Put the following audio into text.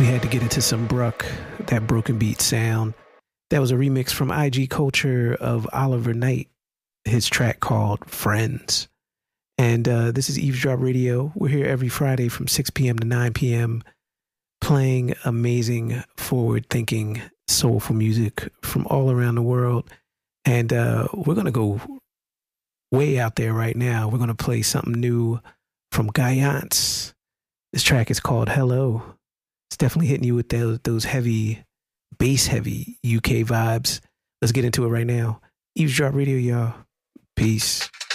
We had to get into some Bruck, that broken beat sound. That was a remix from IG Culture of Oliver Knight, his track called Friends. And this is Eavesdrop Radio. We're here every Friday from 6 p.m. to 9 p.m. playing amazing, forward-thinking, soulful music from all around the world. And we're going to go way out there right now. We're going to play something new from Guyance. This track is called Hello. It's definitely hitting you with those heavy, bass-heavy UK vibes. Let's get into it right now. Eavesdrop Radio, y'all. Peace.